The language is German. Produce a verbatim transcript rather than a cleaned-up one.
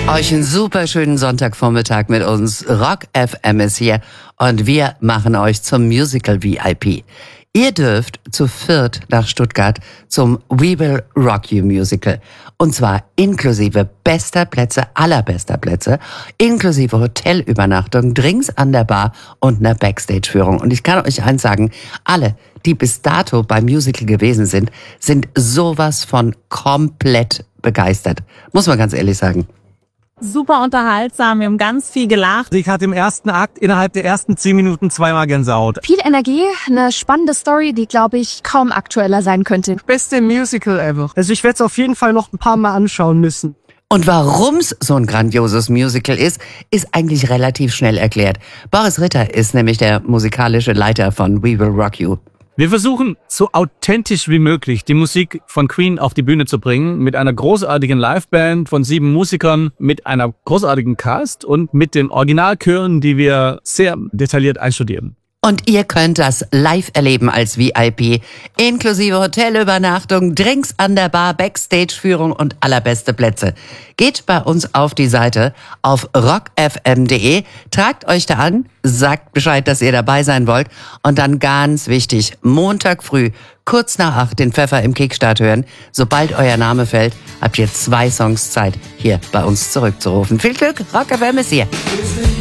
Euch einen super schönen Sonntagvormittag mit uns. Rock F M ist hier und wir machen euch zum Musical V I P. Ihr dürft zu viert nach Stuttgart zum We Will Rock You Musical. Und zwar inklusive bester Plätze, allerbester Plätze, inklusive Hotelübernachtung, Drinks an der Bar und einer Backstage-Führung. Und ich kann euch eins sagen, alle, die bis dato beim Musical gewesen sind, sind sowas von komplett begeistert. Muss man ganz ehrlich sagen. Super unterhaltsam, wir haben ganz viel gelacht. Ich hatte im ersten Akt innerhalb der ersten zehn Minuten zweimal Gänsehaut. Viel Energie, eine spannende Story, die, glaube ich, kaum aktueller sein könnte. Beste Musical ever. Also ich werde es auf jeden Fall noch ein paar Mal anschauen müssen. Und warum's so ein grandioses Musical ist, ist eigentlich relativ schnell erklärt. Boris Ritter ist nämlich der musikalische Leiter von We Will Rock You. Wir versuchen, so authentisch wie möglich die Musik von Queen auf die Bühne zu bringen, mit einer großartigen Liveband von sieben Musikern, mit einer großartigen Cast und mit den Originalchören, die wir sehr detailliert einstudieren. Und ihr könnt das live erleben als V I P, inklusive Hotelübernachtung, Drinks an der Bar, Backstage-Führung und allerbeste Plätze. Geht bei uns auf die Seite auf rock f m punkt d e, tragt euch da an, sagt Bescheid, dass ihr dabei sein wollt und dann ganz wichtig, Montag früh, kurz nach acht, den Pfeffer im Kickstart hören. Sobald euer Name fällt, habt ihr zwei Songs Zeit, hier bei uns zurückzurufen. Viel Glück, Rock F M ist hier.